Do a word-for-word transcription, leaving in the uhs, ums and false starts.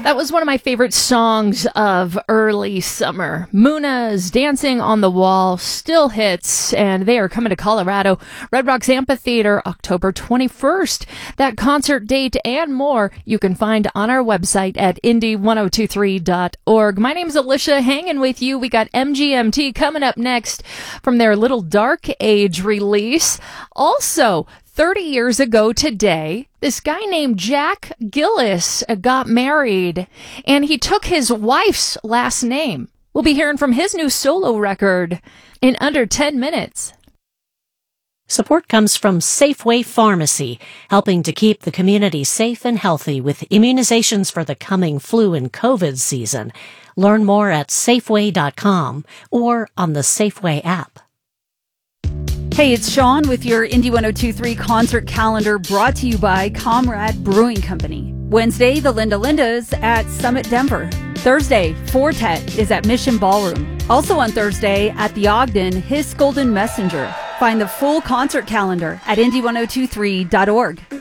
That was one of my favorite songs of early summer. Muna's Dancing on the Wall still hits, and they are coming to Colorado. Red Rocks Amphitheater, October twenty-first. That concert date and more you can find on our website at indie ten twenty-three dot org. My name's Alicia, hanging with you. We got M G M T coming up next from their Little Dark Age release. Also, thirty years ago today, this guy named Jack Gillis got married, and he took his wife's last name. We'll be hearing from his new solo record in under ten minutes. Support comes from Safeway Pharmacy, helping to keep the community safe and healthy with immunizations for the coming flu and COVID season. Learn more at Safeway dot com or on the Safeway app. Hey, it's Sean with your Indie ten twenty-three concert calendar, brought to you by Comrade Brewing Company. Wednesday, the Linda Lindas at Summit Denver. Thursday, Fortet is at Mission Ballroom. Also on Thursday, at the Ogden, His Golden Messenger. Find the full concert calendar at indie ten twenty-three dot org.